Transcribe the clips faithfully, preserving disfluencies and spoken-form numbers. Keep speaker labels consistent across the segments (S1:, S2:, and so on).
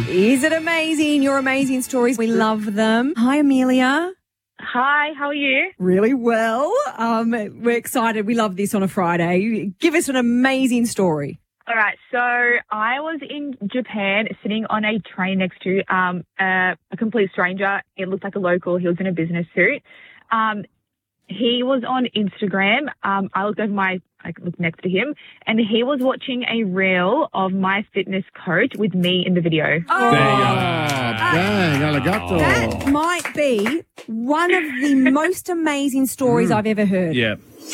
S1: Is it amazing? Your amazing stories. We love them. Hi, Amelia.
S2: Hi, how are you?
S1: Really well. Um, we're excited. We love this on a Friday. Give us an amazing story.
S2: All right, so I was in Japan sitting on a train next to um, a, a complete stranger. It looked like a local. He was in a business suit. Um, he was on Instagram. Um, I looked over my, I looked next to him, and he was watching a reel of my fitness coach with me in the video.
S1: Oh,
S3: Dang, arigato.
S1: that might be one of the most amazing stories I've ever heard.
S4: Yeah.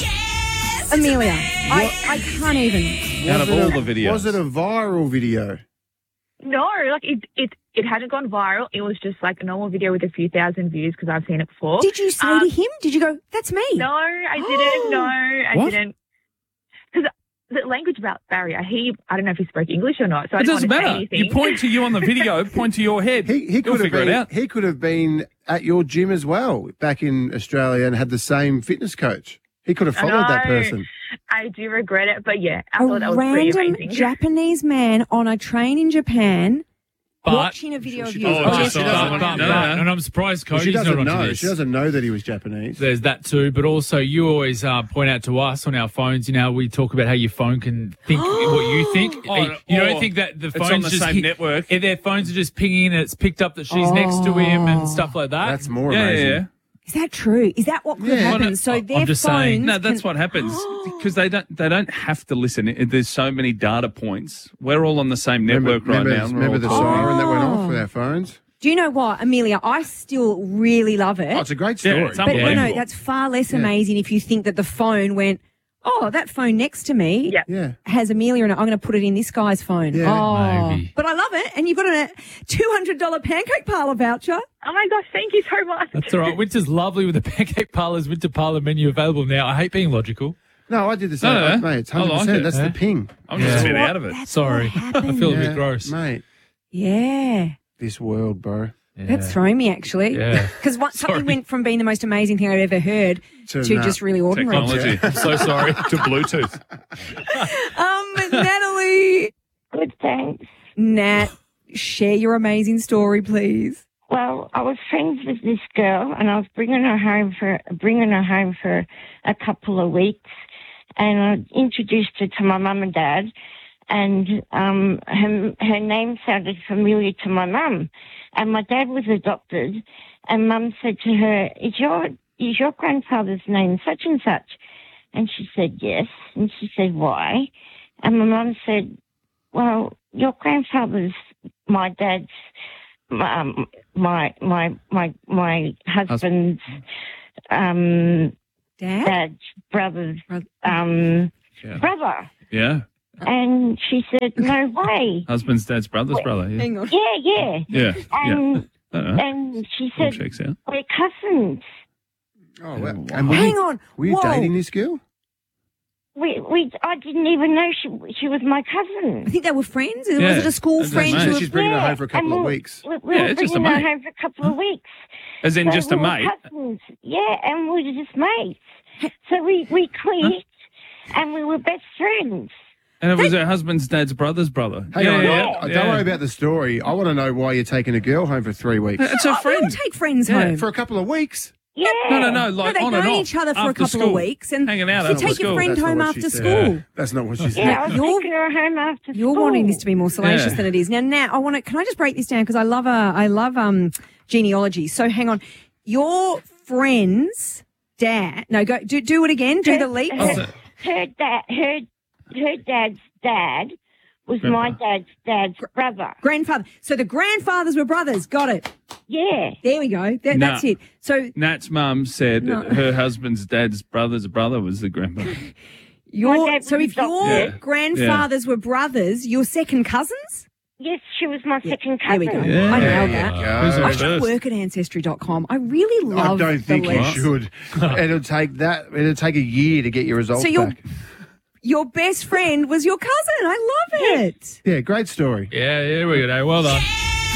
S1: Amelia, I, I can't even.
S4: Out of
S3: Was it
S4: all
S3: a-
S4: the videos.
S3: Was it a viral video?
S2: No, like it, it, it hadn't gone viral. It was just like a normal video with a few thousand views because I've seen it before.
S1: Did you say
S2: Um,
S1: to him? Did you go, that's me?
S2: No, I didn't. No, I
S4: What?
S2: didn't. Because the language about barrier, he, I don't know if he spoke English or not. So I
S4: It
S2: didn't
S4: doesn't
S2: want to say
S4: matter.
S2: anything.
S4: You point to you on the video, point to your head.
S3: He, he
S4: You'll
S3: could have
S4: figure
S3: been,
S4: it out.
S3: He could have been at your gym as well back in Australia and had the same fitness coach. He could have followed that
S2: know.
S3: person.
S2: I do regret it, but yeah, I
S1: A
S2: thought that was pretty
S1: random
S2: amazing.
S1: Japanese man on a train in Japan
S5: But-
S1: watching a video of
S3: She
S1: you.
S3: doesn't-
S5: Oh,
S3: Oh,
S5: just,
S3: she
S5: but,
S3: doesn't-
S5: but,
S4: no,
S5: but-
S4: no.
S5: and I'm surprised
S3: Well,
S5: Cody's
S3: she doesn't
S5: not onto
S3: know.
S5: this.
S3: She doesn't know that he was Japanese.
S5: There's that too, but also you always uh, point out to us on our phones. You know, we talk about how your phone can think what you think.
S4: Oh,
S5: you you
S4: or
S5: don't think that the
S4: it's
S5: phones
S4: on the
S5: just
S4: same
S5: hit-
S4: network.
S5: If their phones are just pinging and it's picked up that she's next to him and stuff like that.
S3: That's more
S4: Yeah,
S3: amazing.
S4: yeah, yeah.
S1: Is that true? Is that what could
S3: Yeah.
S1: happen?
S4: Well, no,
S1: so
S5: I'm
S1: their
S5: just
S1: phones
S5: saying.
S4: No, that's
S1: can-
S4: what happens because they don't they don't have to listen. It- There's so many data points. We're all on the same network
S3: remember,
S4: right now. and we're
S3: Remember
S4: all
S3: the
S4: talking.
S3: siren that went off
S1: Oh.
S3: with our phones?
S1: Do you know what, Amelia? I still really love it.
S3: Oh, it's a great
S4: Yeah,
S3: story.
S4: it's
S1: but no, no,
S4: unbelievable.
S1: that's far less
S3: Yeah.
S1: amazing if you think that the phone went, oh, that phone next to me
S2: Yeah.
S3: Yeah.
S1: has Amelia in it. I'm going to put it in this guy's phone.
S3: Yeah.
S1: oh,
S5: Maybe.
S1: But I love it. And you've got a two hundred dollars pancake parlour voucher.
S2: Oh my gosh, thank you so much.
S5: That's all right. Winter's lovely with the Pancake Parlour's Winter Parlour menu available now. I hate being logical.
S3: No, I did the same.
S4: No, no,
S3: Mate, it's
S4: I like
S3: one hundred percent.
S4: it.
S3: That's
S5: Yeah.
S3: the ping.
S4: I'm just a bit
S1: What-
S4: out of it.
S1: That's
S5: Sorry.
S1: what
S5: I
S1: happened.
S5: feel a
S3: Yeah,
S5: bit gross.
S3: Mate,
S1: Yeah.
S3: this world, bro.
S5: Yeah.
S1: That's throwing me, actually.
S5: Yeah.
S1: Because something
S5: Sorry.
S1: went from being the most amazing thing I've ever heard
S3: To
S1: to
S3: that.
S1: just really ordinary.
S4: Technology.
S5: I'm so sorry.
S4: to Bluetooth.
S1: Um, Natalie.
S6: Good, thanks.
S1: Nat, share your amazing story, please.
S6: Well, I was friends with this girl, and I was bringing her home for bringing her home for a couple of weeks, and I introduced her to my mum and dad, and um, her her name sounded familiar to my mum, and my dad was adopted, and mum said to her, "Is your is your grandfather's name such and such?" And she said yes, and she said why, and my mum said, "Well, your grandfather's my dad's." Um, my my my my husband's um,
S1: Dad?
S6: dad's brother's
S1: Brother-
S6: um,
S4: Yeah.
S6: brother,
S4: Yeah.
S6: and she said, "No way."
S4: Husband's dad's brother's brother. Yeah.
S1: Hang on.
S6: Yeah, yeah,
S4: Yeah. yeah.
S6: and
S4: Uh-uh.
S6: and she
S4: All
S6: said,
S4: checks out.
S6: "We're cousins."
S3: Oh, wow.
S4: wow.
S3: And were
S1: Hang
S3: you,
S1: on.
S3: were you
S1: Whoa.
S3: dating this girl?
S6: We we I didn't even know she she was my
S1: I
S6: cousin.
S1: think they were friends. Was
S4: Yeah.
S1: it a school
S4: That's
S1: friend?
S4: amazing.
S1: who-
S3: She's bringing her
S6: Yeah,
S3: home for a couple
S6: and
S3: of
S6: we-
S3: weeks.
S6: We, we
S4: Yeah,
S6: were
S4: it's just a
S6: bringing her
S4: mate.
S6: home for a couple of weeks.
S4: As in
S6: So
S4: just a
S6: we were
S4: mate.
S6: cousins. Yeah, and we were just mates. So we we clicked, and we were best friends.
S4: And it was her husband's dad's brother's brother.
S3: Hang
S4: yeah,
S3: on,
S4: yeah,
S3: don't,
S4: yeah.
S3: don't worry about the story. I want to know why you're taking a girl home for three weeks.
S4: It's her
S1: Oh, we all
S4: friend.
S1: take friends
S4: Yeah,
S1: home.
S3: For a couple of weeks.
S6: Yeah.
S4: No, no, no.
S1: No,
S4: Like
S1: they
S4: on
S1: know
S4: and off.
S1: each other for a
S4: after
S1: couple
S4: school.
S1: of weeks and
S4: hanging out
S1: you
S4: after
S1: take your
S4: school.
S1: friend
S3: That's not
S1: home
S3: what
S1: after
S3: she said.
S1: school.
S3: Yeah, that's not what she said.
S6: Yeah, I was
S1: You're-
S6: taking her home after
S1: You're
S6: school.
S1: wanting this to be more salacious
S4: Yeah.
S1: than it is. Now, Nat, I want to. Can I just break this down because I love uh, I love um genealogy. So hang on, your friend's dad. No, go do do it again. Do the leap.
S4: Oh,
S6: Her, her dad, her, her dad's dad was my dad's dad's brother.
S1: Grandfather. So the grandfathers were brothers. Got it.
S6: Yeah.
S1: There we go. That,
S4: Nah.
S1: That's it. So
S4: Nat's mum said
S1: No.
S4: her husband's dad's brother's brother was the grandmother.
S1: your
S6: dad
S1: so
S6: was
S1: if your
S4: adopted.
S1: grandfathers were brothers, your second cousins.
S6: Yes, she was my second
S1: There we
S6: cousin.
S1: go.
S4: Yeah.
S1: I nailed
S3: There
S1: that.
S3: you
S4: Who's
S3: go.
S4: the
S1: I should
S4: reverse?
S1: work at ancestry dot com. I really
S3: I
S1: love
S3: don't think
S1: the
S3: you
S1: list.
S3: should. It'll take that. It'll take a year to get your results
S1: So you're-
S3: back.
S1: Your best friend was your cousin. I love it.
S3: Yeah, great story.
S5: Yeah, yeah, we go. Well done.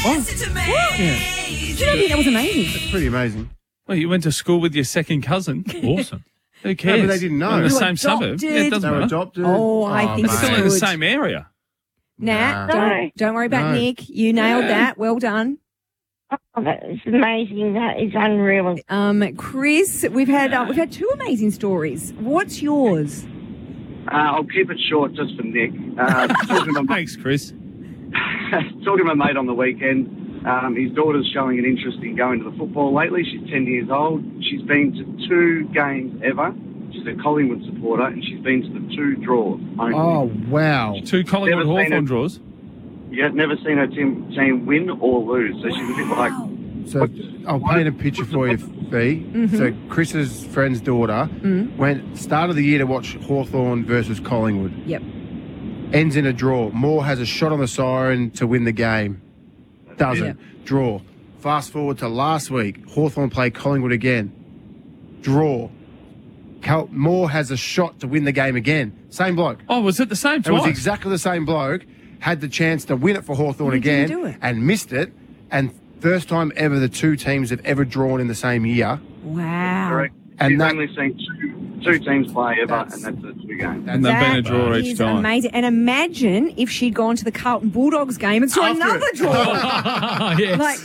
S1: Did you know that was amazing?
S3: It's pretty amazing.
S4: Well, you went to school with your second cousin.
S5: Awesome.
S4: Who cares?
S3: they didn't know.
S4: In the
S3: You
S4: same suburb.
S1: adopted.
S4: Yeah, it doesn't
S3: They were
S4: matter.
S3: adopted.
S1: Oh, I think
S4: It's
S1: it's
S4: still in the
S1: good.
S4: same area.
S1: Nat,
S3: Nah.
S1: don't,
S6: No.
S1: don't worry about
S3: No.
S1: Nick. You nailed that. Well done.
S6: Oh, that is amazing. That is unreal.
S1: Um, Chris, we've had uh, we've had two amazing stories. What's yours?
S7: Uh, I'll keep it short just for Nick. Uh, talking, to my,
S4: Thanks, Chris.
S7: talking to my mate on the weekend, um, his daughter's showing an interest in going to the football lately. She's ten years old. She's been to two games ever. She's a Collingwood supporter, and she's been to the two draws only.
S3: Oh, wow.
S4: Two Collingwood
S7: Never seen
S4: Hawthorn
S7: it.
S4: draws.
S7: You've never seen her team, team win or lose, so she's a bit like...
S3: So I'll paint a picture for you, B. So Chris's friend's daughter went start of the year to watch Hawthorn versus Collingwood.
S1: Yep.
S3: Ends in a draw. Moore has a shot on the siren to win the game. Doesn't.
S1: Yep.
S3: Draw. Fast forward to last week. Hawthorn play Collingwood again. Draw. Cal- Moore has a shot to win the game again. Same bloke.
S4: Oh, was it the same
S3: It was
S4: twice?
S3: exactly the same bloke. Had the chance to win it for Hawthorn
S1: He didn't
S3: again
S1: do it.
S3: and missed it. And first time ever the two teams have ever drawn in the same year.
S1: Wow.
S7: Correct.
S3: And
S7: She's
S3: that-
S7: only seen two, two teams play ever,
S3: That's-
S7: and that's the two games.
S4: and they've been a
S1: That
S4: draw each
S1: is
S4: time.
S1: amazing. And imagine if she'd gone to the Carlton Bulldogs game and saw
S3: After
S1: another
S3: it.
S1: draw.
S5: yes.
S1: like,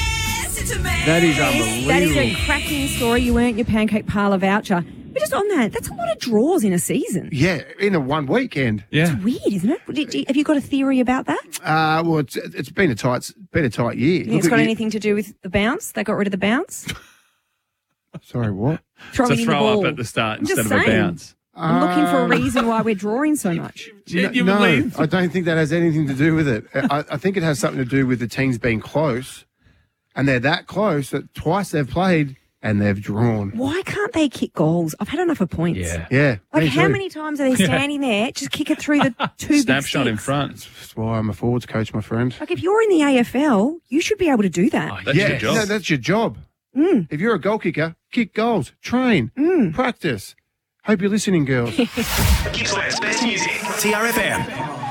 S3: That is unbelievable.
S1: that is a cracking story. You earned your pancake parlour voucher. But just on that, that's a lot of draws in a season.
S3: Yeah, in a one weekend.
S4: Yeah.
S1: Weird, isn't it? Did- did- Have you got a theory about that?
S3: Uh, well, it's it's been a tight been a tight year.
S1: You think it's
S3: Look
S1: got
S3: at you-
S1: anything to do with the bounce? They got rid of the bounce?
S3: Sorry, what?
S1: Throwing
S4: To
S1: in the
S4: throw
S1: ball.
S4: up at the start
S1: I'm just
S4: instead of a
S1: saying.
S4: bounce.
S1: I'm looking for a
S3: Um,
S1: reason why we're drawing so much.
S3: No,
S4: You
S3: no,
S4: believe?
S3: I don't think that has anything to do with it. I, I think it has something to do with the teams being close, and they're that close that twice they've played and they've drawn.
S1: Why can't they kick goals? I've had enough of points.
S5: Yeah.
S3: Yeah,
S1: Like,
S3: me
S1: how
S3: too.
S1: many times are they standing there? Just kick it through the two big
S4: Snapshot in
S1: sticks?
S4: front.
S3: That's why I'm a forwards coach, my friend.
S1: Like, if you're in the A F L, you should be able to do that.
S5: Oh,
S4: That's
S3: yeah,
S4: your job.
S3: no, that's your job. If you're a goal kicker, kick goals, train, practice. Hope you're listening, girls.
S8: Gippsland's best music. T R F M.